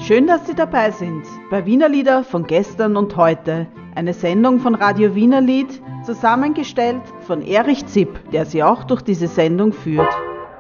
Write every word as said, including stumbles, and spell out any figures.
Schön, dass Sie dabei sind bei Wiener Lieder von gestern und heute. Eine Sendung von Radio Wiener Lied, zusammengestellt von Erich Zipp, der Sie auch durch diese Sendung führt.